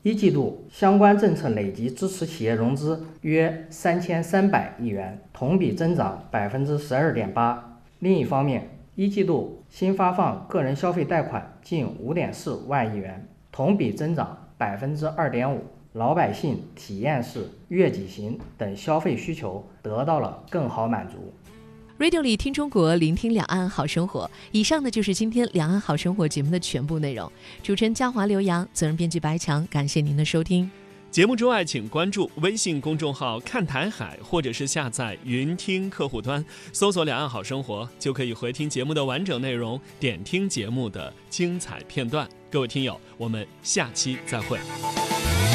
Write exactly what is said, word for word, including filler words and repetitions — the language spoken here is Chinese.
一季度相关政策累计支持企业融资约三千三百亿元，同比增长百分之十二点八。另一方面，一季度新发放个人消费贷款近五点四万亿元，同比增长百分之二点五。老百姓体验式、悦己型等消费需求得到了更好满足。 Radio 里听中国，聆听两岸好生活。以上呢就是今天两岸好生活节目的全部内容。主持人嘉华、刘洋，责任编辑白强，感谢您的收听。 节目之外，请关注微信公众号看台海，或者是下载云听客户端，搜索两岸好生活，就可以回听节目的完整内容，点听节目的精彩片段。各位听友，我们下期再会。